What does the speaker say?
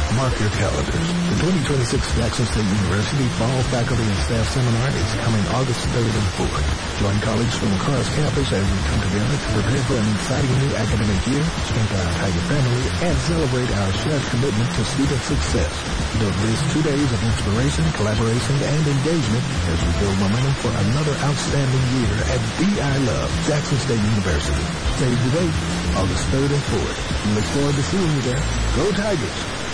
Mark your calendars. The 2026 Jackson State University Fall Faculty and Staff Seminar is coming August 3rd and 4th. Join colleagues from across campus as we come together to prepare for an exciting new academic year, strengthen our Tiger family, and celebrate our shared commitment to student success. Don't miss 2 days of inspiration, collaboration, and engagement as we build momentum for another outstanding year at BI Love, Jackson State University. Save the date, August 3rd and 4th. We look forward to seeing you there. Go Tigers!